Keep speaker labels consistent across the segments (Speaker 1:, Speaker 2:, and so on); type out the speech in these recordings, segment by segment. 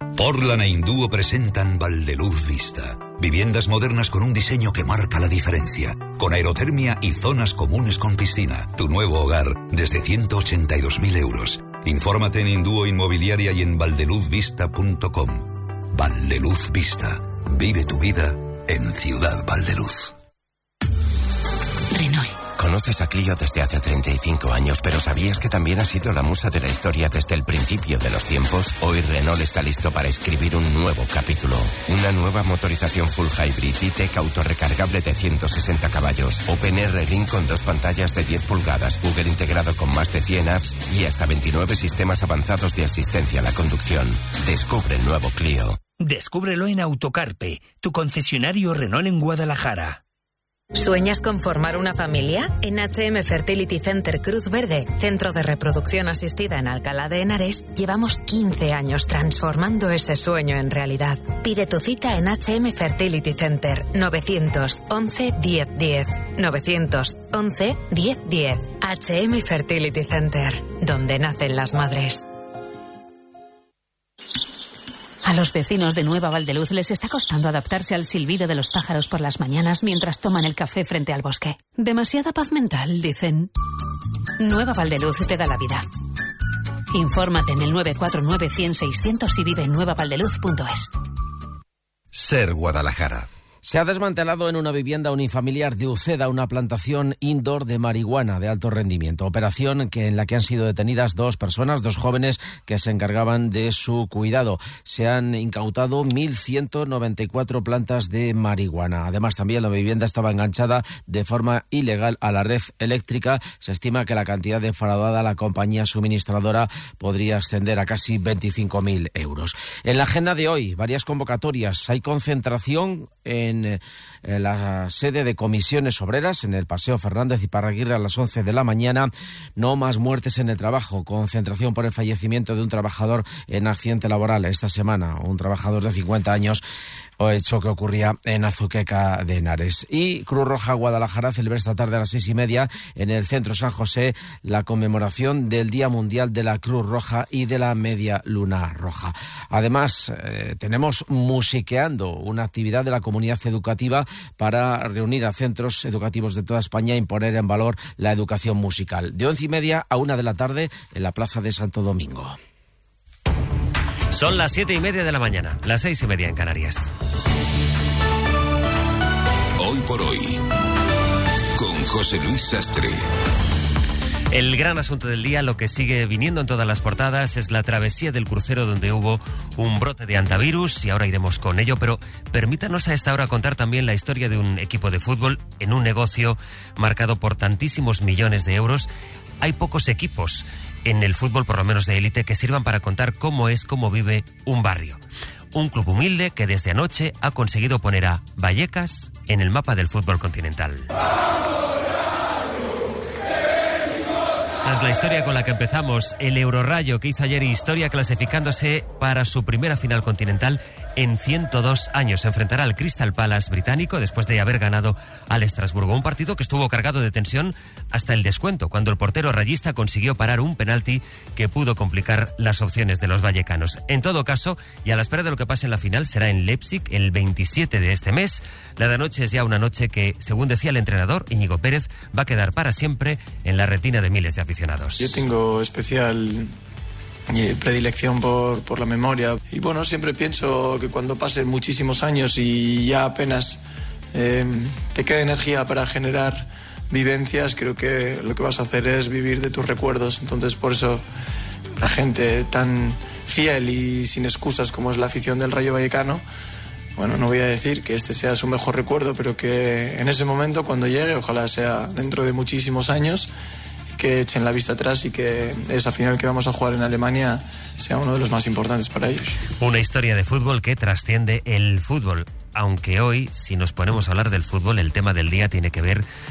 Speaker 1: Portland e Indúo presentan Valdeluz Vista. Viviendas modernas con un diseño que marca la diferencia. Con aerotermia y zonas comunes con piscina. Tu nuevo hogar desde 182.000 euros. Infórmate en Indúo Inmobiliaria y en valdeluzvista.com. Valdeluz Vista. Vive tu vida en Ciudad Valdeluz.
Speaker 2: Renault.
Speaker 3: Conoces a Clio desde hace 35 años, pero ¿sabías que también ha sido la musa de la historia desde el principio de los tiempos? Hoy Renault está listo para escribir un nuevo capítulo. Una nueva motorización full hybrid E-Tech autorrecargable de 160 caballos. OpenR Link con 2 pantallas de 10 pulgadas, Google integrado con más de 100 apps y hasta 29 sistemas avanzados de asistencia a la conducción. Descubre el nuevo Clio.
Speaker 4: Descúbrelo en Autocarpe, tu concesionario Renault en Guadalajara.
Speaker 2: ¿Sueñas con formar una familia? En HM Fertility Center Cruz Verde, centro de reproducción asistida en Alcalá de Henares, llevamos 15 años transformando ese sueño en realidad. Pide tu cita en HM Fertility Center 911 1010. 911 1010. HM Fertility Center, donde nacen las madres.
Speaker 5: A los vecinos de Nueva Valdeluz les está costando adaptarse al silbido de los pájaros por las mañanas mientras toman el café frente al bosque. Demasiada paz mental, dicen. Nueva Valdeluz te da la vida. Infórmate en el 949 100 600 y vive en nuevavaldeluz.es.
Speaker 6: Ser Guadalajara.
Speaker 7: Se ha desmantelado en una vivienda unifamiliar de Uceda una plantación indoor de marihuana de alto rendimiento. Operación en la que han sido detenidas 2 personas, 2 jóvenes que se encargaban de su cuidado. Se han incautado 1.194 plantas de marihuana. Además, también la vivienda estaba enganchada de forma ilegal a la red eléctrica. Se estima que la cantidad defraudada a la compañía suministradora podría ascender a casi 25.000 euros. En la agenda de hoy, varias convocatorias. Hay concentración en la sede de Comisiones Obreras, en el Paseo Fernández y Parraguirre a las 11 de la mañana. No más muertes en el trabajo. Concentración por el fallecimiento de un trabajador en accidente laboral esta semana. Un trabajador de 50 años, o hecho que ocurría en Azuqueca de Henares. Y Cruz Roja Guadalajara celebra esta tarde a las 6:30 en el Centro San José la conmemoración del Día Mundial de la Cruz Roja y de la Media Luna Roja. Además, tenemos Musiqueando, una actividad de la comunidad educativa para reunir a centros educativos de toda España e imponer en valor la educación musical. De 11:30 a 1 de la tarde en la Plaza de Santo Domingo.
Speaker 8: Son las 7:30 de la mañana, las 6:30 en Canarias.
Speaker 1: Hoy por hoy, con José Luis Sastre.
Speaker 8: El gran asunto del día, lo que sigue viniendo en todas las portadas, es la travesía del crucero donde hubo un brote de hantavirus y ahora iremos con ello, pero permítanos a esta hora contar también la historia de un equipo de fútbol en un negocio marcado por tantísimos millones de euros. Hay pocos equipos en el fútbol, por lo menos de élite, que sirvan para contar cómo vive un barrio. Un club humilde que desde anoche ha conseguido poner a Vallecas en el mapa del fútbol continental. Esta es la historia con la que empezamos. El Eurorayo, que hizo ayer historia clasificándose para su primera final continental en 102 años. Se enfrentará al Crystal Palace británico después de haber ganado al Estrasburgo. Un partido que estuvo cargado de tensión hasta el descuento, cuando el portero rayista consiguió parar un penalti que pudo complicar las opciones de los vallecanos. En todo caso, y a la espera de lo que pase en la final, será en Leipzig el 27 de este mes. La de anoche es ya una noche que, según decía el entrenador, Íñigo Pérez, va a quedar para siempre en la retina de miles de aficionados.
Speaker 9: Yo tengo especial predilección por la memoria y bueno, siempre pienso que cuando pasen muchísimos años y ya apenas te queda energía para generar vivencias, creo que lo que vas a hacer es vivir de tus recuerdos. Entonces, por eso la gente tan fiel y sin excusas como es la afición del Rayo Vallecano, bueno, no voy a decir que este sea su mejor recuerdo, pero que en ese momento, cuando llegue, ojalá sea dentro de muchísimos años, que echen la vista atrás y que esa final que vamos a jugar en Alemania sea uno de los más importantes para ellos.
Speaker 8: Una historia de fútbol que trasciende el fútbol, aunque hoy, si nos ponemos a hablar del fútbol, el tema del día tiene que ver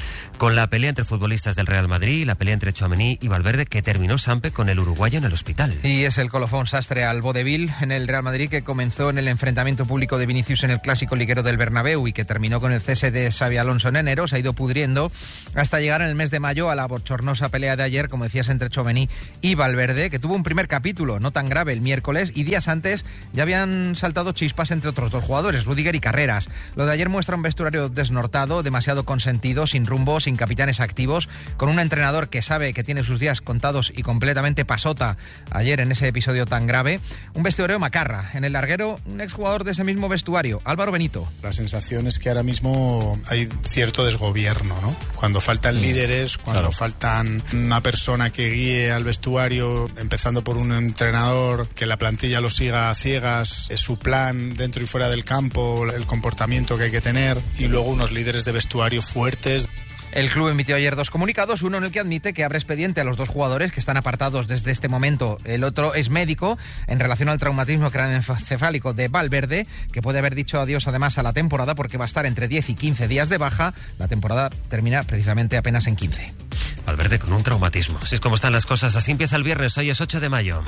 Speaker 8: Con la pelea entre futbolistas del Real Madrid y la pelea entre Tchouaméni y Valverde, que terminó Sampe con el uruguayo en el hospital.
Speaker 10: Y es el colofón sastre al vodevil en el Real Madrid, que comenzó en el enfrentamiento público de Vinicius en el clásico liguero del Bernabéu y que terminó con el cese de Xabi Alonso en enero. Se ha ido pudriendo hasta llegar en el mes de mayo a la bochornosa pelea de ayer, como decías, entre Tchouaméni y Valverde, que tuvo un primer capítulo no tan grave el miércoles, y días antes ya habían saltado chispas entre otros dos jugadores, Rüdiger y Carreras. Lo de ayer muestra un vestuario desnortado, demasiado consentido, sin rumbo, sin capitanes activos, con un entrenador que sabe que tiene sus días contados y completamente pasota ayer en ese episodio tan grave. Un vestuario macarra. En el larguero, un exjugador de ese mismo vestuario, Álvaro Benito.
Speaker 11: La sensación es que ahora mismo hay cierto desgobierno, ¿no? Cuando faltan líderes, cuando faltan una persona que guíe al vestuario, empezando por un entrenador que la plantilla lo siga a ciegas, su plan dentro y fuera del campo, el comportamiento que hay que tener, y luego unos líderes de vestuario fuertes.
Speaker 10: El club emitió ayer dos comunicados, uno en el que admite que abre expediente a los dos jugadores que están apartados desde este momento. El otro es médico en relación al traumatismo craneoencefálico de Valverde, que puede haber dicho adiós además a la temporada porque va a estar entre 10 y 15 días de baja. La temporada termina precisamente apenas en 15.
Speaker 8: Valverde con un traumatismo. Así es como están las cosas. Así empieza el viernes. Hoy es 8 de mayo.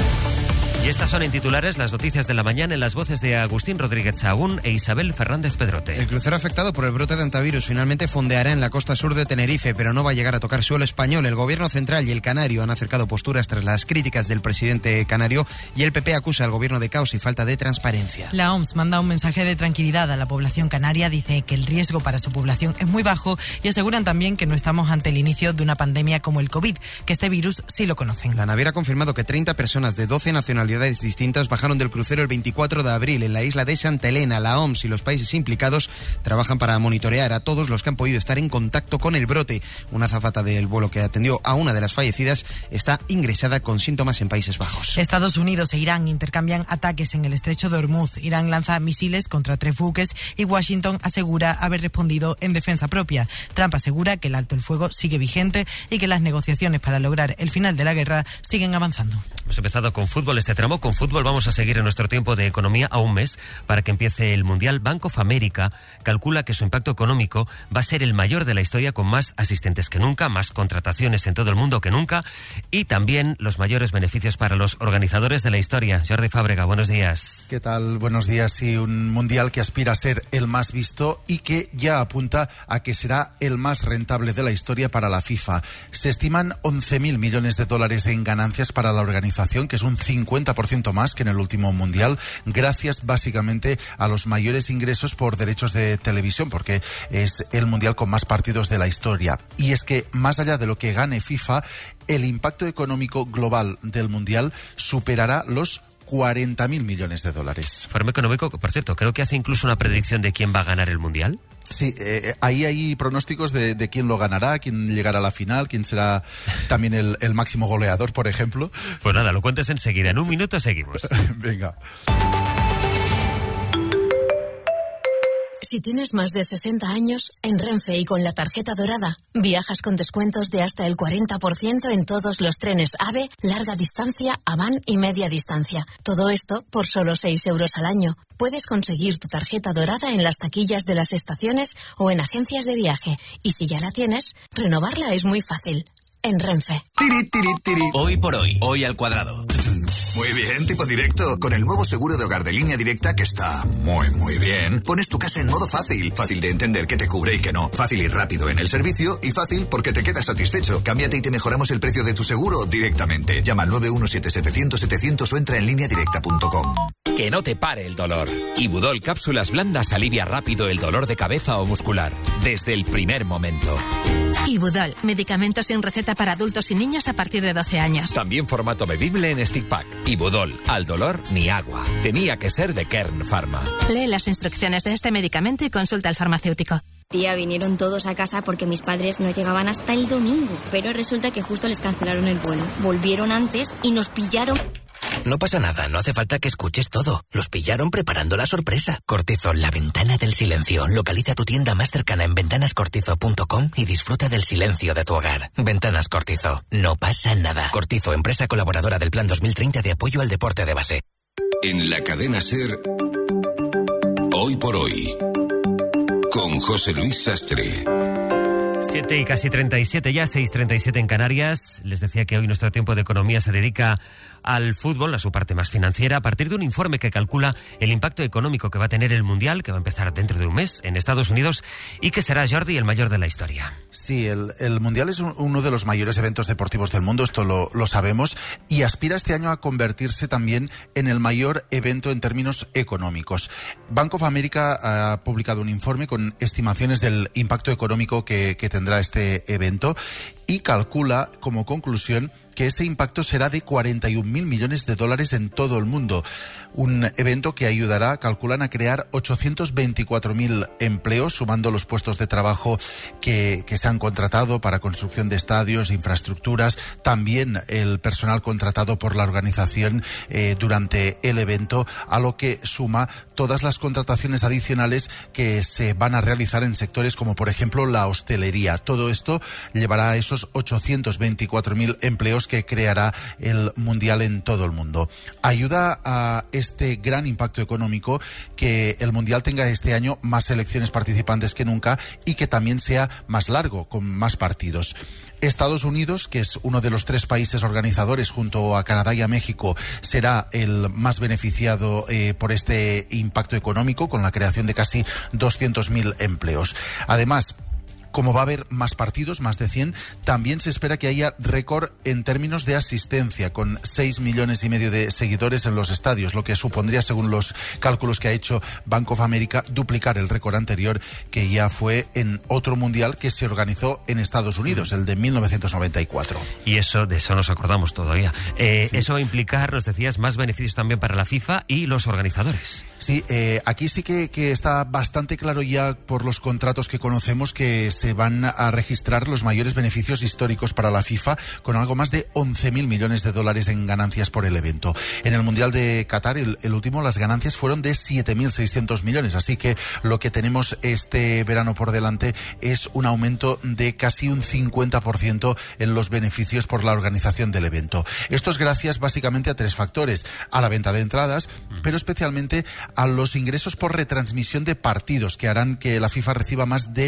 Speaker 8: Y estas son en titulares las noticias de la mañana en las voces de Agustín Rodríguez Sahagún e Isabel Fernández Pedrote.
Speaker 12: El crucero afectado por el brote de antivirus finalmente fondeará en la costa sur de Tenerife, pero no va a llegar a tocar suelo español. El gobierno central y el canario han acercado posturas tras las críticas del presidente canario, y el PP acusa al gobierno de caos y falta de transparencia.
Speaker 13: La OMS manda un mensaje de tranquilidad a la población canaria, dice que el riesgo para su población es muy bajo y aseguran también que no estamos ante el inicio de una pandemia como el COVID, que este virus sí lo conocen.
Speaker 12: La naviera ha confirmado que 30 personas de 12 nacionalidades distintas bajaron del crucero el 24 de abril en la isla de Santa Elena. La OMS y los países implicados trabajan para monitorear a todos los que han podido estar en contacto con el brote. Una azafata del vuelo que atendió a una de las fallecidas está ingresada con síntomas en Países Bajos.
Speaker 13: Estados Unidos e Irán intercambian ataques en el estrecho de Hormuz. Irán lanza misiles contra 3 buques y Washington asegura haber respondido en defensa propia. Trump asegura que el alto el fuego sigue vigente y que las negociaciones para lograr el final de la guerra siguen avanzando.
Speaker 8: Hemos empezado con fútbol este tramo. Con fútbol vamos a seguir en nuestro tiempo de economía a un mes para que empiece el Mundial. Bank of America calcula que su impacto económico va a ser el mayor de la historia, con más asistentes que nunca, más contrataciones en todo el mundo que nunca y también los mayores beneficios para los organizadores de la historia. Jordi Fábrega, buenos días.
Speaker 14: ¿Qué tal? Buenos días. Sí, un Mundial que aspira a ser el más visto y que ya apunta a que será el más rentable de la historia para la FIFA. Se estiman 11.000 millones de dólares en ganancias para la organización, que es un 50% más que en el último Mundial, gracias básicamente a los mayores ingresos por derechos de televisión, porque es el Mundial con más partidos de la historia. Y es que, más allá de lo que gane FIFA, el impacto económico global del Mundial superará los 40.000 millones de dólares.
Speaker 8: Informe económico, por cierto, creo que hace incluso una predicción de quién va a ganar el Mundial.
Speaker 14: Sí, ahí hay pronósticos de quién lo ganará, quién llegará a la final, quién será también el máximo goleador, por ejemplo.
Speaker 8: Pues nada, lo cuentes enseguida. En un minuto seguimos.
Speaker 14: Venga.
Speaker 15: Si tienes más de 60 años, en Renfe y con la tarjeta dorada, viajas con descuentos de hasta el 40% en todos los trenes AVE, larga distancia, Avant y media distancia. Todo esto por solo 6 euros al año. Puedes conseguir tu tarjeta dorada en las taquillas de las estaciones o en agencias de viaje. Y si ya la tienes, renovarla es muy fácil. En Renfe.
Speaker 16: Tiri, tiri, tiri. Hoy por hoy, hoy al cuadrado.
Speaker 17: Muy bien, tipo directo. Con el nuevo seguro de hogar de Línea Directa, que está muy bien, pones tu casa en modo fácil. Fácil de entender qué te cubre y qué no. Fácil y rápido en el servicio y fácil porque te quedas satisfecho. Cámbiate y te mejoramos el precio de tu seguro directamente. Llama al 917-700-700 o entra en lineadirecta.com.
Speaker 3: Que no te pare el dolor. Ibudol Cápsulas Blandas alivia rápido el dolor de cabeza o muscular, desde el primer momento.
Speaker 18: Ibudol, medicamentos sin receta para adultos y niños a partir de 12 años.
Speaker 3: También formato bebible en stick pack. Ibudol, al dolor ni agua. Tenía que ser de Kern Pharma.
Speaker 18: Lee las instrucciones de este medicamento y consulta al farmacéutico.
Speaker 19: Tía, vinieron todos a casa porque mis padres no llegaban hasta el domingo, pero resulta que justo les cancelaron el vuelo. Volvieron antes y nos pillaron.
Speaker 20: No pasa nada, no hace falta que escuches todo. Los pillaron preparando la sorpresa. Cortizo, la ventana del silencio. Localiza tu tienda más cercana en ventanascortizo.com y disfruta del silencio de tu hogar. Ventanas Cortizo, no pasa nada. Cortizo, empresa colaboradora del Plan 2030 de apoyo al deporte de base.
Speaker 21: En la cadena SER, Hoy por Hoy, con José Luis Sastre.
Speaker 8: 7 y casi 37 ya, 6:37 en Canarias. Les decía que hoy nuestro tiempo de economía se dedica al fútbol, a su parte más financiera, a partir de un informe que calcula el impacto económico que va a tener el Mundial, que va a empezar dentro de un mes en Estados Unidos y que será, Jordi, el mayor de la historia.
Speaker 14: Sí, el Mundial es uno de los mayores eventos deportivos del mundo, esto lo sabemos, y aspira este año a convertirse también en el mayor evento en términos económicos. Bank of America ha publicado un informe con estimaciones del impacto económico que tendrá este evento y calcula como conclusión que ese impacto será de 41.000 millones de dólares en todo el mundo. Un evento que ayudará, calculan, a crear 824.000 empleos, sumando los puestos de trabajo que se han contratado para construcción de estadios, infraestructuras, también el personal contratado por la organización durante el evento, a lo que suma todas las contrataciones adicionales que se van a realizar en sectores como, por ejemplo, la hostelería. Todo esto llevará a esos 824.000 empleos que creará el Mundial en todo el mundo. Ayuda a este gran impacto económico que el Mundial tenga este año más selecciones participantes que nunca y que también sea más largo, con más partidos. Estados Unidos, que es uno de los 3 países organizadores junto a Canadá y a México, será el más beneficiado por este impacto económico, con la creación de casi 200.000 empleos. Además, como va a haber más partidos, más de 100, también se espera que haya récord en términos de asistencia, con 6,5 millones de seguidores en los estadios, lo que supondría, según los cálculos que ha hecho Bank of America, duplicar el récord anterior, que ya fue en otro mundial que se organizó en Estados Unidos, el de 1994.
Speaker 8: Y de eso nos acordamos todavía. Sí. Eso va a implicar, nos decías, más beneficios también para la FIFA y los organizadores.
Speaker 14: Sí, aquí sí que está bastante claro ya por los contratos que conocemos que se van a registrar los mayores beneficios históricos para la FIFA, con algo más de 11.000 millones de dólares en ganancias por el evento. En el Mundial de Qatar, el último, las ganancias fueron de 7.600 millones, así que lo que tenemos este verano por delante es un aumento de casi un 50% en los beneficios por la organización del evento. Esto es gracias básicamente a 3 factores: a la venta de entradas, pero especialmente a los ingresos por retransmisión de partidos, que harán que la FIFA reciba más de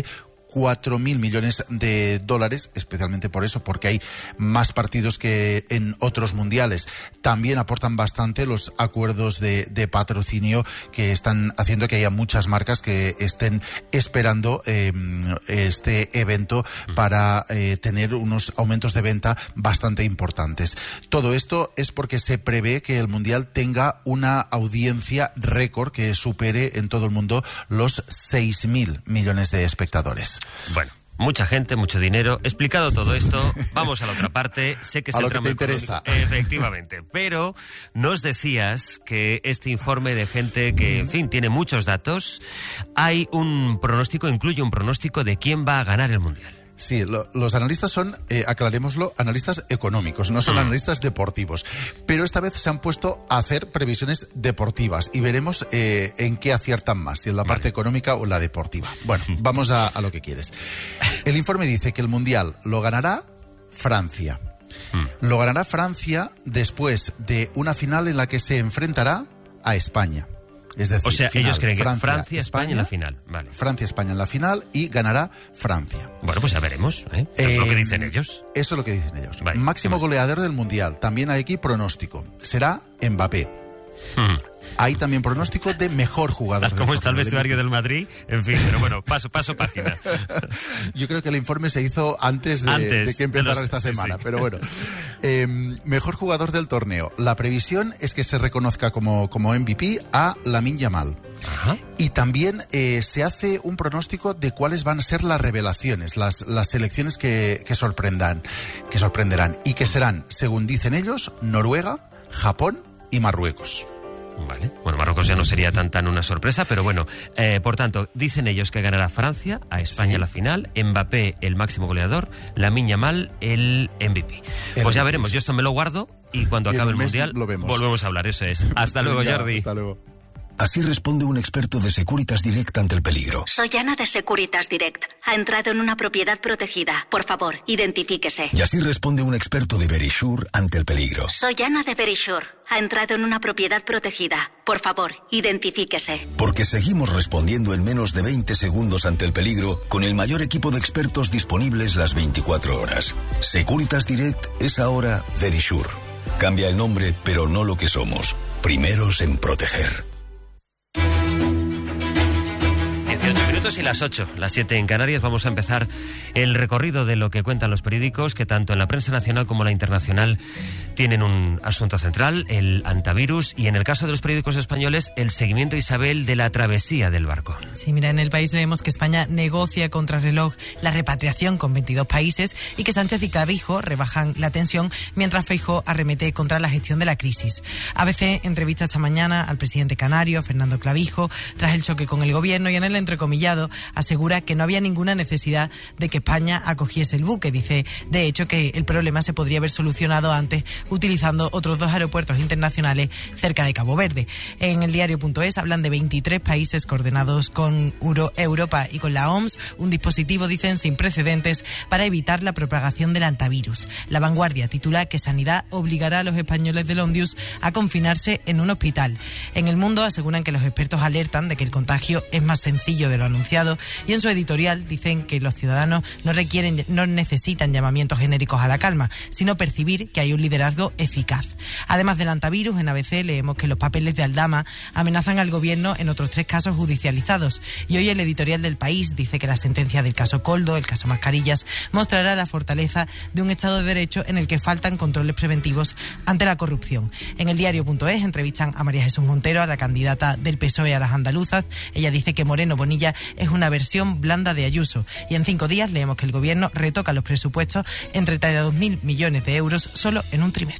Speaker 14: 4.000 millones de dólares, especialmente por eso, porque hay más partidos que en otros mundiales. También aportan bastante los acuerdos de patrocinio, que están haciendo que haya muchas marcas que estén esperando este evento para tener unos aumentos de venta bastante importantes. Todo esto es porque se prevé que el mundial tenga una audiencia récord que supere en todo el mundo los 6.000 millones de espectadores.
Speaker 8: Bueno, mucha gente, mucho dinero. Explicado todo esto, vamos a la otra parte. Sé que es el tramo
Speaker 14: interesa.
Speaker 8: Efectivamente. Pero nos decías que este informe de gente que, en fin, tiene muchos datos, hay un pronóstico, incluye un pronóstico de quién va a ganar el Mundial.
Speaker 14: Sí, los analistas son, aclarémoslo, analistas económicos, no son analistas deportivos. Pero esta vez se han puesto a hacer previsiones deportivas y veremos en qué aciertan más, si en la parte económica o en la deportiva. Bueno, vamos a lo que quieres. El informe dice que el Mundial lo ganará Francia. Lo ganará Francia después de una final en la que se enfrentará a España. Es decir,
Speaker 8: o sea,
Speaker 14: final,
Speaker 8: ellos creen que Francia, España en la final. Vale.
Speaker 14: Francia, España en la final y ganará Francia.
Speaker 8: Bueno, pues ya veremos. Eso es lo que dicen ellos.
Speaker 14: Eso es lo que dicen ellos.
Speaker 8: Vale,
Speaker 14: máximo goleador del Mundial. También hay aquí pronóstico. Será Mbappé. Hay también pronóstico de mejor jugador.
Speaker 8: ¿Cómo está el vestuario del Madrid? En fin, pero bueno, paso página.
Speaker 14: Yo creo que el informe se hizo antes de que empezara esta semana, sí. Pero bueno. Mejor jugador del torneo. La previsión es que se reconozca como MVP a Lamine Yamal. Ajá. Y también se hace un pronóstico de cuáles van a ser las revelaciones, las selecciones que sorprenderán y que serán, según dicen ellos, Noruega, Japón y Marruecos.
Speaker 8: Vale, bueno, Marruecos ya no sería tan una sorpresa, pero bueno, por tanto, dicen ellos que ganará Francia, a España la final, Mbappé el máximo goleador, Lamine Yamal el MVP. Pues ya veremos, yo esto me lo guardo y cuando acabe el Mundial volvemos a hablar, eso es. Hasta luego, Jordi.
Speaker 14: Hasta luego.
Speaker 4: Así responde un experto de Securitas Direct ante el peligro.
Speaker 22: Soy Ana de Securitas Direct. Ha entrado en una propiedad protegida. Por favor, identifíquese.
Speaker 4: Y así responde un experto de Verisure ante el peligro.
Speaker 22: Soy Ana de Verisure. Ha entrado en una propiedad protegida. Por favor, identifíquese.
Speaker 4: Porque seguimos respondiendo en menos de 20 segundos ante el peligro con el mayor equipo de expertos disponibles las 24 horas. Securitas Direct es ahora Verisure. Cambia el nombre, pero no lo que somos. Primeros en proteger.
Speaker 8: 18 minutos y las 8, las 7 en Canarias. Vamos a empezar el recorrido de lo que cuentan los periódicos, que tanto en la prensa nacional como la internacional tienen un asunto central, el antivirus, y en el caso de los periódicos españoles, el seguimiento, Isabel, de la travesía del barco.
Speaker 13: Sí, mira, en El País leemos que España negocia contrarreloj la repatriación con 22 países y que Sánchez y Clavijo rebajan la tensión mientras Feijóo arremete contra la gestión de la crisis. ABC entrevista esta mañana al presidente canario, Fernando Clavijo, tras el choque con el gobierno, y en el entrecomillado asegura que no había ninguna necesidad de que España acogiese el buque. Dice, de hecho, que el problema se podría haber solucionado antes utilizando otros 2 aeropuertos internacionales cerca de Cabo Verde. En el diario.es hablan de 23 países coordinados con Europa y con la OMS, un dispositivo, dicen, sin precedentes para evitar la propagación del antivirus. La Vanguardia titula que Sanidad obligará a los españoles del Ondius a confinarse en un hospital. En El Mundo aseguran que los expertos alertan de que el contagio es más sencillo de lo anunciado, y en su editorial dicen que los ciudadanos no necesitan llamamientos genéricos a la calma, sino percibir que hay un liderazgo eficaz. Además del antivirus, en ABC leemos que los papeles de Aldama amenazan al gobierno en otros 3 casos judicializados, y hoy el editorial del País dice que la sentencia del caso Coldo, el caso Mascarillas, mostrará la fortaleza de un Estado de Derecho en el que faltan controles preventivos ante la corrupción. En el diario.es entrevistan a María Jesús Montero, a la candidata del PSOE a las andaluzas. Ella dice que Moreno Bonilla es una versión blanda de Ayuso, y en 5 días leemos que el gobierno retoca los presupuestos en 32.000 millones de euros solo en un trimestre.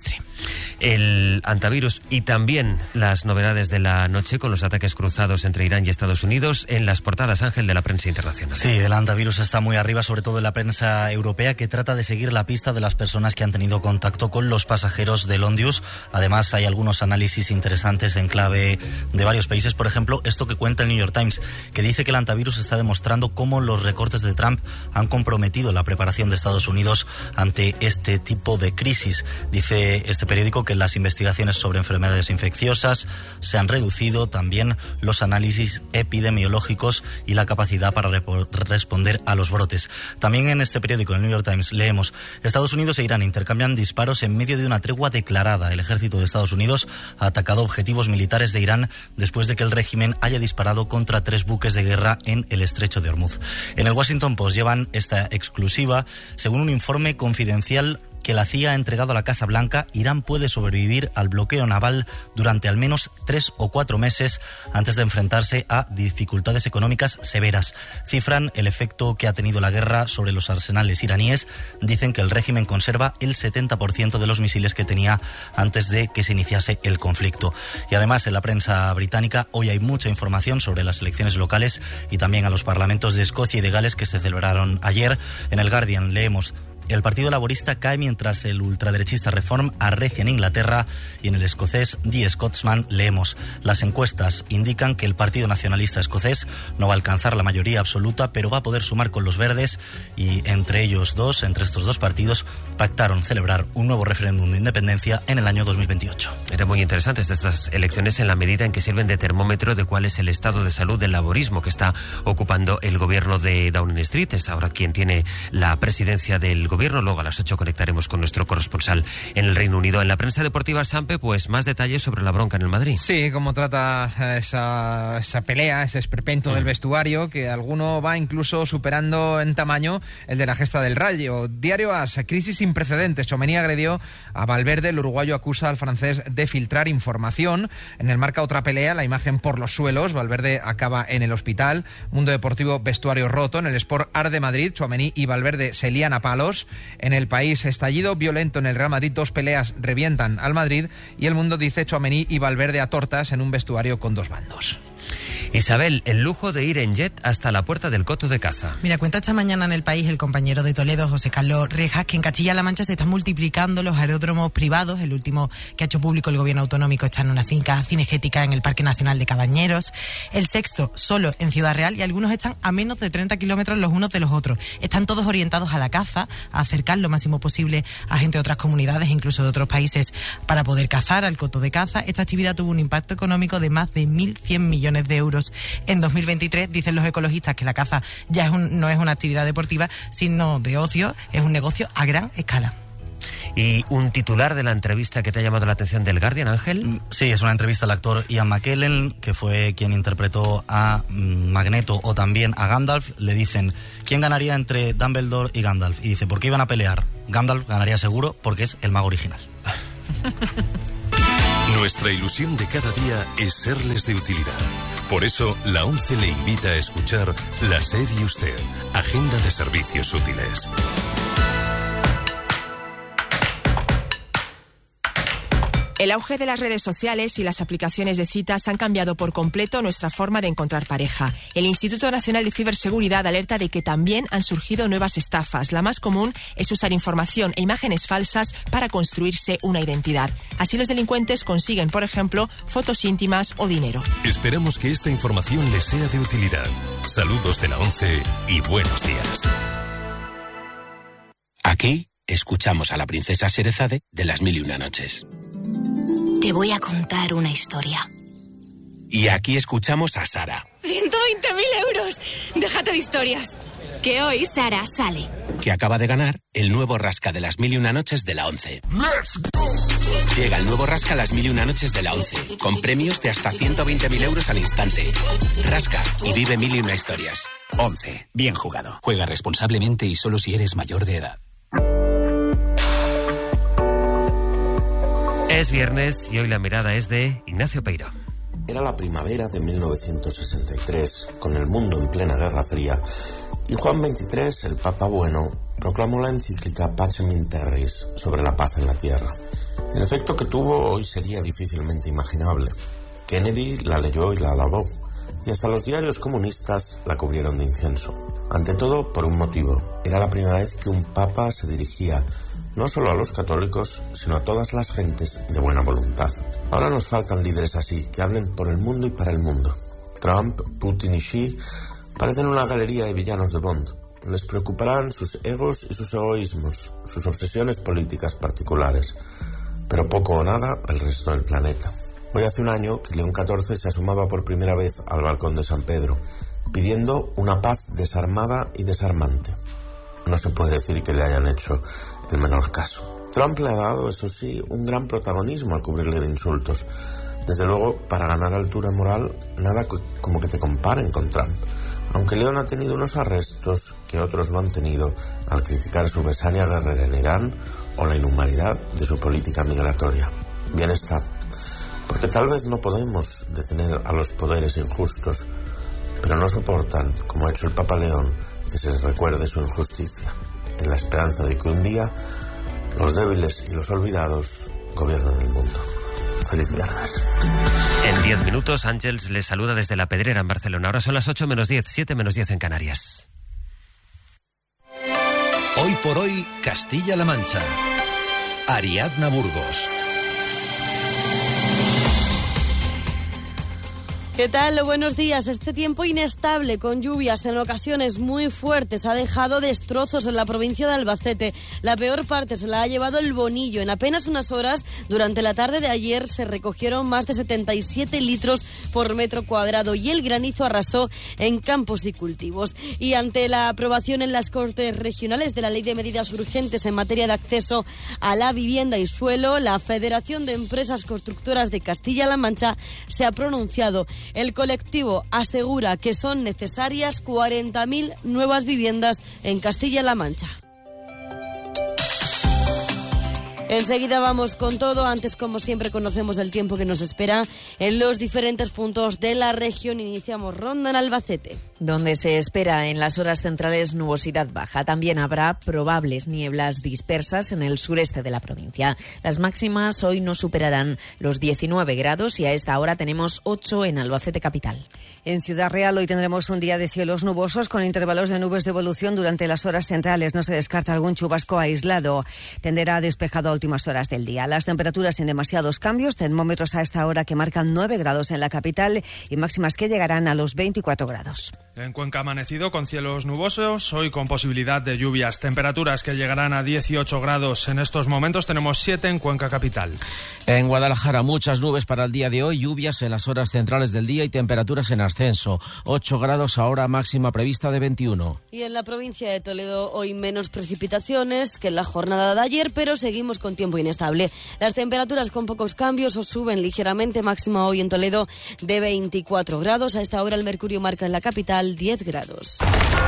Speaker 8: El antivirus y también las novedades de la noche con los ataques cruzados entre Irán y Estados Unidos en las portadas, Ángel, de la prensa internacional.
Speaker 23: Sí, el antivirus está muy arriba, sobre todo en la prensa europea, que trata de seguir la pista de las personas que han tenido contacto con los pasajeros del Ondius. Además, hay algunos análisis interesantes en clave de varios países. Por ejemplo, esto que cuenta el New York Times, que dice que el antivirus está demostrando cómo los recortes de Trump han comprometido la preparación de Estados Unidos ante este tipo de crisis. Dice este periódico que las investigaciones sobre enfermedades infecciosas se han reducido, también los análisis epidemiológicos y la capacidad para responder a los brotes. También en este periódico, en el New York Times, leemos: Estados Unidos e Irán intercambian disparos en medio de una tregua declarada. El ejército de Estados Unidos ha atacado objetivos militares de Irán después de que el régimen haya disparado contra 3 buques de guerra en el estrecho de Hormuz. En el Washington Post llevan esta exclusiva. Según un informe confidencial que la CIA ha entregado a la Casa Blanca, Irán puede sobrevivir al bloqueo naval durante al menos 3 o 4 meses antes de enfrentarse a dificultades económicas severas. Cifran el efecto que ha tenido la guerra sobre los arsenales iraníes. Dicen que el régimen conserva el 70% de los misiles que tenía antes de que se iniciase el conflicto. Y además, en la prensa británica hoy hay mucha información sobre las elecciones locales y también a los parlamentos de Escocia y de Gales que se celebraron ayer. En el Guardian leemos: el Partido Laborista cae mientras el ultraderechista Reform arrecia en Inglaterra, y en el escocés The Scotsman leemos: las encuestas indican que el Partido Nacionalista Escocés no va a alcanzar la mayoría absoluta, pero va a poder sumar con los verdes, y entre estos dos partidos, pactaron celebrar un nuevo referéndum de independencia en el año 2028.
Speaker 8: Eran muy interesantes estas elecciones en la medida en que sirven de termómetro de cuál es el estado de salud del laborismo que está ocupando el gobierno de Downing Street. Es ahora quien tiene la presidencia del gobierno. Luego a las 8 conectaremos con nuestro corresponsal en el Reino Unido. En la prensa deportiva, Sampe, pues más detalles sobre la bronca en el Madrid.
Speaker 10: Sí, cómo trata esa pelea, ese esperpento del vestuario, que alguno va incluso superando en tamaño el de la gesta del Rayo. Diario AS, crisis sin precedentes. Tchouaméni agredió a Valverde. El uruguayo acusa al francés de filtrar información. En el Marca, otra pelea, la imagen por los suelos. Valverde acaba en el hospital. Mundo Deportivo, vestuario roto. En el Sport Arde Madrid, Tchouaméni y Valverde se lían a palos. En el País, estallido violento en el Real Madrid, 2 peleas revientan al Madrid, y El Mundo dice: Tchouaméni y Valverde a tortas en un vestuario con 2 bandos.
Speaker 8: Isabel, el lujo de ir en jet hasta la Puerta del Coto de Caza.
Speaker 13: Mira, cuenta esta mañana en El País el compañero de Toledo, José Carlos Rejas, que en Castilla-La Mancha se están multiplicando los aeródromos privados. El último que ha hecho público el gobierno autonómico está en una finca cinegética en el Parque Nacional de Cabañeros. El sexto solo en Ciudad Real, y algunos están a menos de 30 kilómetros los unos de los otros. Están todos orientados a la caza, a acercar lo máximo posible a gente de otras comunidades, incluso de otros países, para poder cazar al coto de caza. Esta actividad tuvo un impacto económico de más de 1.100 millones de euros en 2023. Dicen los ecologistas que la caza ya no es una actividad deportiva, sino de ocio, es un negocio a gran escala.
Speaker 8: ¿Y un titular de la entrevista que te ha llamado la atención del Guardian, Ángel?
Speaker 23: Sí, es una entrevista al actor Ian McKellen, que fue quien interpretó a Magneto o también a Gandalf. Le dicen, ¿quién ganaría entre Dumbledore y Gandalf? Y dice, ¿por qué iban a pelear? Gandalf ganaría seguro porque es el mago original.
Speaker 2: Nuestra ilusión de cada día es serles de utilidad. Por eso, la ONCE le invita a escuchar La SER y Usted, Agenda de Servicios Útiles.
Speaker 5: El auge de las redes sociales y las aplicaciones de citas han cambiado por completo nuestra forma de encontrar pareja. El Instituto Nacional de Ciberseguridad alerta de que también han surgido nuevas estafas. La más común es usar información e imágenes falsas para construirse una identidad. Así los delincuentes consiguen, por ejemplo, fotos íntimas o dinero.
Speaker 2: Esperamos que esta información les sea de utilidad. Saludos de la ONCE y buenos días.
Speaker 6: Aquí escuchamos a la princesa Sherezade de Las Mil y Una Noches.
Speaker 22: Te voy a contar una historia.
Speaker 6: Y aquí escuchamos a Sara.
Speaker 22: 120.000 euros. Déjate de historias. Que hoy Sara sale.
Speaker 6: Que acaba de ganar el nuevo rasca de Las Mil y Una Noches de la ONCE.
Speaker 2: ¡Let's go!
Speaker 6: Llega el nuevo rasca Las Mil y Una Noches de la ONCE, con premios de hasta 120.000 euros al instante. Rasca y vive mil y una historias.
Speaker 24: ONCE. Bien jugado. Juega responsablemente y solo si eres mayor de edad.
Speaker 8: Es viernes y hoy la mirada es de Ignacio Peiro.
Speaker 25: Era la primavera de 1963, con el mundo en plena Guerra Fría, y Juan XXIII, el Papa Bueno, proclamó la encíclica Pacem in Terris sobre la paz en la tierra. El efecto que tuvo hoy sería difícilmente imaginable. Kennedy la leyó y la alabó, y hasta los diarios comunistas la cubrieron de incienso. Ante todo, por un motivo. Era la primera vez que un papa se dirigía no solo a los católicos, sino a todas las gentes de buena voluntad. Ahora nos faltan líderes así, que hablen por el mundo y para el mundo. Trump, Putin y Xi parecen una galería de villanos de Bond. Les preocuparán sus egos y sus egoísmos, sus obsesiones políticas particulares, pero poco o nada el resto del planeta. Hoy hace un año que León XIV se asomaba por primera vez al balcón de San Pedro, pidiendo una paz desarmada y desarmante. No se puede decir que le hayan hecho el menor caso. Trump le ha dado, eso sí, un gran protagonismo al cubrirle de insultos. Desde luego, para ganar altura moral, nada como que te comparen con Trump. Aunque León ha tenido unos arrestos que otros no han tenido al criticar su Besania guerrera en Irán o la inhumanidad de su política migratoria. Bien está, porque tal vez no podemos detener a los poderes injustos, pero no soportan, como ha hecho el Papa León, que se les recuerde su injusticia, en la esperanza de que un día los débiles y los olvidados gobiernen el mundo. Feliz viernes.
Speaker 8: En 10 minutos, Ángels les saluda desde La Pedrera, en Barcelona. Ahora son las 8 menos 10, 7 menos 10 en Canarias.
Speaker 1: Hoy por hoy, Castilla-La Mancha. Ariadna Burgos.
Speaker 26: ¿Qué tal? Buenos días. Este tiempo inestable, con lluvias en ocasiones muy fuertes, ha dejado destrozos en la provincia de Albacete. La peor parte se la ha llevado el Bonillo. En apenas unas horas, durante la tarde de ayer, se recogieron más de 77 litros por metro cuadrado y el granizo arrasó en campos y cultivos. Y ante la aprobación en las Cortes Regionales de la Ley de Medidas Urgentes en materia de acceso a la vivienda y suelo, la Federación de Empresas Constructoras de Castilla-La Mancha se ha pronunciado. El colectivo asegura que son necesarias 40.000 nuevas viviendas en Castilla-La Mancha. Enseguida vamos con todo. Antes, como siempre, conocemos el tiempo que nos espera en los diferentes puntos de la región. Iniciamos ronda en Albacete,
Speaker 7: donde se espera en las horas centrales nubosidad baja. También habrá probables nieblas dispersas en el sureste de la provincia. Las máximas hoy no superarán los 19 grados y a esta hora tenemos 8 en Albacete capital.
Speaker 9: En Ciudad Real hoy tendremos un día de cielos nubosos con intervalos de nubes de evolución durante las horas centrales. No se descarta algún chubasco aislado. Tenderá despejado a últimas horas del día. Las temperaturas sin demasiados cambios. Termómetros a esta hora que marcan 9 grados en la capital y máximas que llegarán a los 24 grados.
Speaker 11: En Cuenca amanecido con cielos nubosos, hoy con posibilidad de lluvias. Temperaturas que llegarán a 18 grados. En estos momentos tenemos 7 en Cuenca capital.
Speaker 12: En Guadalajara muchas nubes para el día de hoy, lluvias en las horas centrales del día y temperaturas en ascenso. 8 grados ahora, máxima prevista de 21.
Speaker 26: Y en la provincia de Toledo hoy menos precipitaciones que en la jornada de ayer, pero seguimos con tiempo inestable. Las temperaturas con pocos cambios o suben ligeramente, máxima hoy en Toledo de 24 grados. A esta hora el mercurio marca en la capital 10 grados.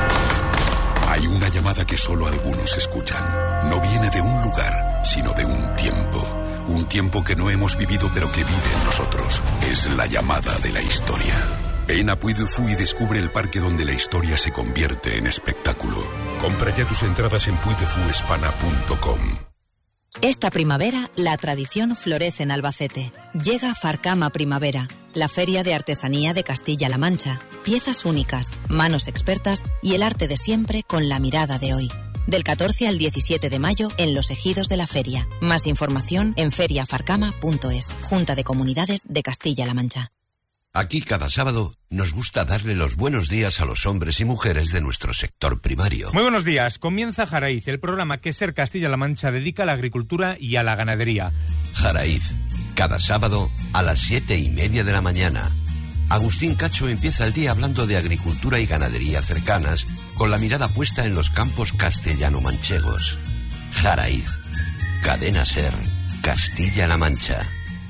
Speaker 21: Hay una llamada que solo algunos escuchan. No viene de un lugar, sino de un tiempo. Un tiempo que no hemos vivido pero que vive en nosotros. Es la llamada de la historia. Ven a Puy du Fou y descubre el parque donde la historia se convierte en espectáculo. Compra ya tus entradas en puydefouespana.com.
Speaker 15: Esta primavera, la tradición florece en Albacete. Llega Farcama Primavera, la feria de artesanía de Castilla-La Mancha. Piezas únicas, manos expertas y el arte de siempre con la mirada de hoy. Del 14 al 17 de mayo en los ejidos de la feria. Más información en feriafarcama.es, Junta de Comunidades de Castilla-La Mancha.
Speaker 21: Aquí cada sábado nos gusta darle los buenos días a los hombres y mujeres de nuestro sector primario.
Speaker 16: Muy buenos días. Comienza Jaraíz, el programa que Ser Castilla-La Mancha dedica a la agricultura y a la ganadería.
Speaker 21: Jaraíz, cada sábado a las 7:30 de la mañana. Agustín Cacho empieza el día hablando de agricultura y ganadería cercanas, con la mirada puesta en los campos castellano-manchegos. Jaraíz, Cadena Ser, Castilla-La Mancha.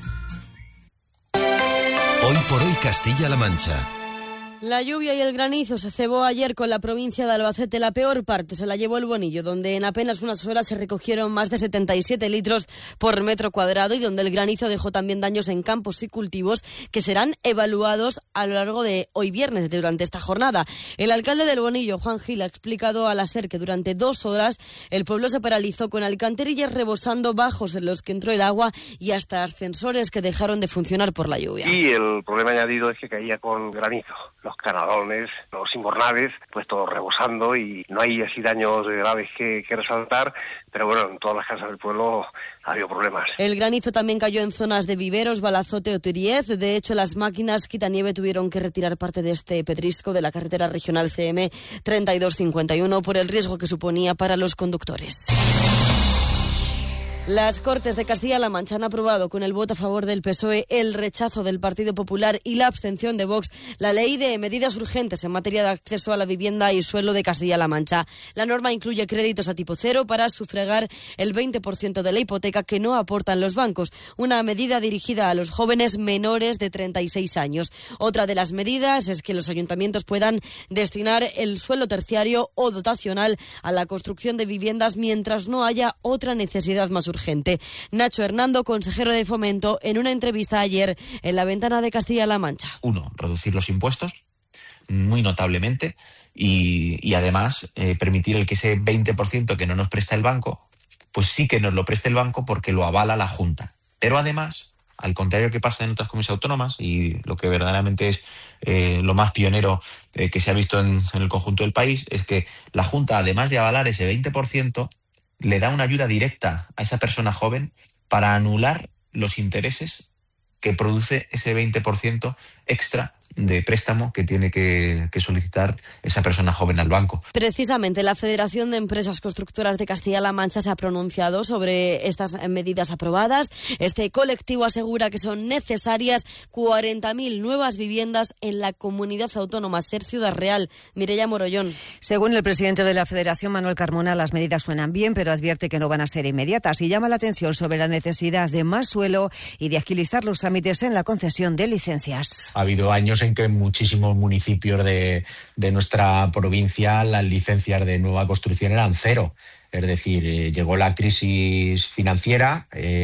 Speaker 21: Hoy por hoy Castilla-La Mancha.
Speaker 26: La lluvia y el granizo se cebó ayer con la provincia de Albacete. La peor parte se la llevó el Bonillo, donde en apenas unas horas se recogieron más de 77 litros por metro cuadrado y donde el granizo dejó también daños en campos y cultivos que serán evaluados a lo largo de hoy viernes, durante esta jornada. El alcalde del Bonillo, Juan Gil, ha explicado a la SER que durante 2 horas el pueblo se paralizó con alcantarillas rebosando, bajos en los que entró el agua y hasta ascensores que dejaron de funcionar por la lluvia.
Speaker 27: Y el problema añadido es que caía con granizo. Los canalones, los invernales, pues todo rebosando y no hay así daños graves que resaltar, pero bueno, en todas las casas del pueblo ha habido problemas.
Speaker 26: El granizo también cayó en zonas de Viveros, Balazote o Turiez. De hecho, las máquinas quitanieve tuvieron que retirar parte de este pedrisco de la carretera regional CM 3251 por el riesgo que suponía para los conductores. Las Cortes de Castilla-La Mancha han aprobado con el voto a favor del PSOE, el rechazo del Partido Popular y la abstención de Vox la ley de medidas urgentes en materia de acceso a la vivienda y suelo de Castilla-La Mancha. La norma incluye créditos a tipo cero para sufragar el 20% de la hipoteca que no aportan los bancos, una medida dirigida a los jóvenes menores de 36 años. Otra de las medidas es que los ayuntamientos puedan destinar el suelo terciario o dotacional a la construcción de viviendas mientras no haya otra necesidad más urgente. Nacho Hernando, consejero de Fomento, en una entrevista ayer en La Ventana de Castilla-La Mancha.
Speaker 28: 1. Reducir los impuestos muy notablemente y además permitir el que ese 20% que no nos presta el banco, pues sí que nos lo preste el banco porque lo avala la Junta. Pero además, al contrario que pasa en otras comunidades autónomas y lo que verdaderamente es lo más pionero que se ha visto en el conjunto del país, es que la Junta, además de avalar ese 20%, le da una ayuda directa a esa persona joven para anular los intereses que produce ese 20% extra de préstamo que tiene que solicitar esa persona joven al banco.
Speaker 26: Precisamente la Federación de Empresas Constructoras de Castilla-La Mancha se ha pronunciado sobre estas medidas aprobadas. Este colectivo asegura que son necesarias 40.000 nuevas viviendas en la comunidad autónoma SER Ciudad Real. Mireia Morollón.
Speaker 9: Según el presidente de la Federación, Manuel Carmona, las medidas suenan bien, pero advierte que no van a ser inmediatas y llama la atención sobre la necesidad de más suelo y de agilizar los trámites en la concesión de licencias.
Speaker 28: Ha habido años Pienso en que en muchísimos municipios de nuestra provincia las licencias de nueva construcción eran cero. Es decir, llegó la crisis financiera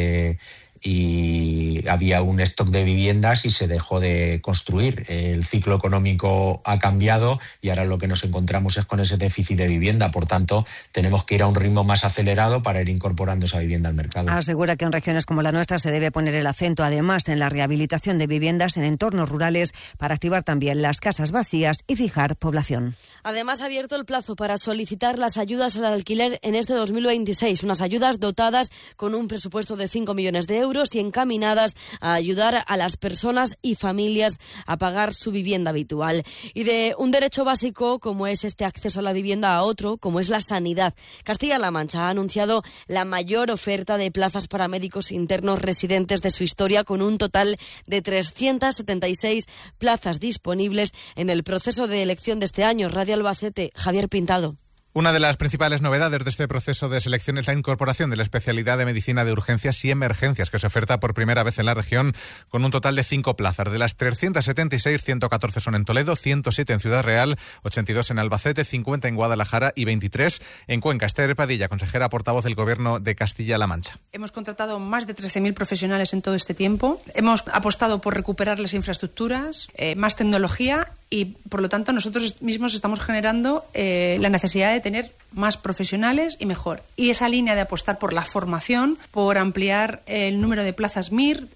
Speaker 28: y había un stock de viviendas y se dejó de construir. El ciclo económico ha cambiado y ahora lo que nos encontramos es con ese déficit de vivienda. Por tanto, tenemos que ir a un ritmo más acelerado para ir incorporando esa vivienda al mercado.
Speaker 9: Asegura que en regiones como la nuestra se debe poner el acento, además, en la rehabilitación de viviendas en entornos rurales para activar también las casas vacías y fijar población.
Speaker 26: Además, ha abierto el plazo para solicitar las ayudas al alquiler en este 2026, unas ayudas dotadas con un presupuesto de 5 millones de euros y encaminadas a ayudar a las personas y familias a pagar su vivienda habitual. Y de un derecho básico como es este acceso a la vivienda a otro, como es la sanidad. Castilla-La Mancha ha anunciado la mayor oferta de plazas para médicos internos residentes de su historia, con un total de 376 plazas disponibles en el proceso de elección de este año. Radio Albacete, Javier Pintado.
Speaker 3: Una de las principales novedades de este proceso de selección es la incorporación de la especialidad de medicina de urgencias y emergencias, que se oferta por primera vez en la región con un total de 5 plazas. De las 376, 114 son en Toledo, 107 en Ciudad Real, 82 en Albacete, 50 en Guadalajara y 23 en Cuenca. Esther Padilla, consejera portavoz del Gobierno de Castilla-La Mancha.
Speaker 4: Hemos contratado más de 13.000 profesionales en todo este tiempo. Hemos apostado por recuperar las infraestructuras, más tecnología y, por lo tanto, nosotros mismos estamos generando la necesidad de tener más profesionales y mejor. Y esa línea de apostar por la formación, por ampliar el número de plazas MIR,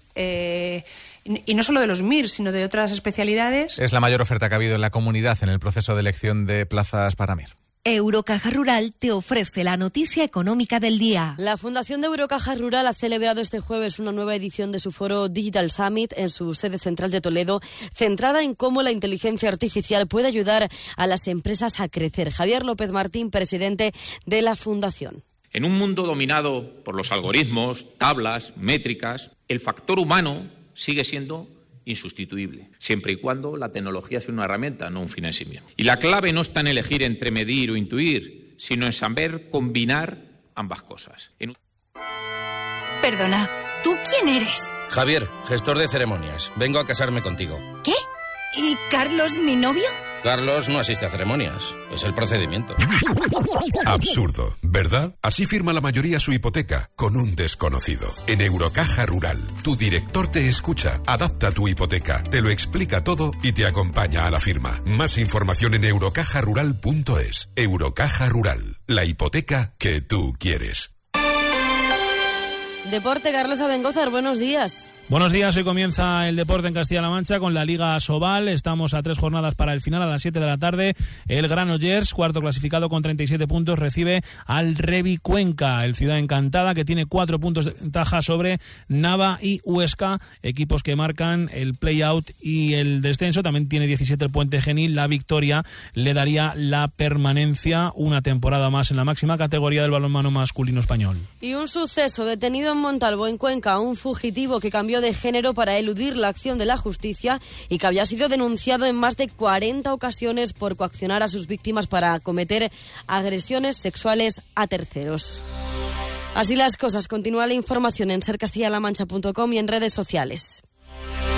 Speaker 4: y no solo de los MIR, sino de otras especialidades.
Speaker 3: Es la mayor oferta que ha habido en la comunidad en el proceso de elección de plazas para MIR.
Speaker 10: Eurocaja Rural te ofrece la noticia económica del día.
Speaker 26: La Fundación de Eurocaja Rural ha celebrado este jueves una nueva edición de su foro Digital Summit en su sede central de Toledo, centrada en cómo la inteligencia artificial puede ayudar a las empresas a crecer. Javier López Martín, presidente de la Fundación.
Speaker 14: En un mundo dominado por los algoritmos, tablas, métricas, el factor humano sigue siendo insustituible, siempre y cuando la tecnología sea una herramienta, no un fin en sí mismo. Y la clave no está en elegir entre medir o intuir, sino en saber combinar ambas cosas.
Speaker 10: Perdona, ¿tú quién eres?
Speaker 17: Javier, gestor de ceremonias. Vengo a casarme contigo.
Speaker 10: ¿Qué? ¿Y Carlos, mi novio?
Speaker 17: Carlos no asiste a ceremonias. Es el procedimiento.
Speaker 21: Absurdo, ¿verdad? Así firma la mayoría su hipoteca, con un desconocido. En Eurocaja Rural, tu director te escucha, adapta tu hipoteca, te lo explica todo y te acompaña a la firma. Más información en eurocajarural.es. Eurocaja Rural, la hipoteca que tú quieres.
Speaker 26: Deporte, Carlos Abengózar, buenos días.
Speaker 18: Buenos días, hoy comienza el deporte en Castilla-La Mancha con la Liga Sobal. Estamos a 3 jornadas para el final, a las 7 de la tarde. El Granollers, cuarto clasificado con 37 puntos, recibe al Revi Cuenca, el Ciudad Encantada, que tiene 4 puntos de ventaja sobre Nava y Huesca, equipos que marcan el play-out y el descenso. También tiene 17 el Puente Genil. La victoria le daría la permanencia, una temporada más en la máxima categoría del balonmano masculino español.
Speaker 26: Y un suceso: detenido en Montalvo, en Cuenca, un fugitivo que cambió de género para eludir la acción de la justicia y que había sido denunciado en más de 40 ocasiones por coaccionar a sus víctimas para cometer agresiones sexuales a terceros. Así las cosas. Continúa la información en sercastillalamancha.com y en redes sociales.